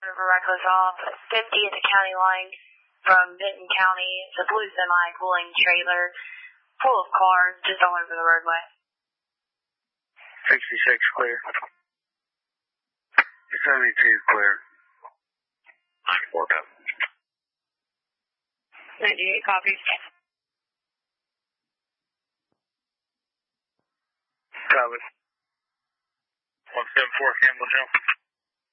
River Reckless off 50 at the county line from Benton County. It's a blue semi pulling trailer full of cars just all over the roadway. 66 clear. 72 clear. 94 up. 98 copies. Copy. 174 Campbell Hill.